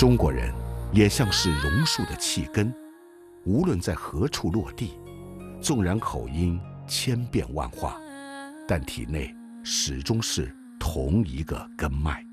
中国人也像是榕树的气根，无论在何处落地，纵然口音千变万化，但体内始终是同一个根脉。